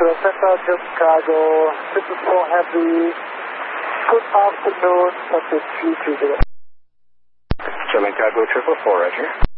Center, Chicago, 4 Heavy. Good afternoon, Pacific 320. German Cargo 444, Roger.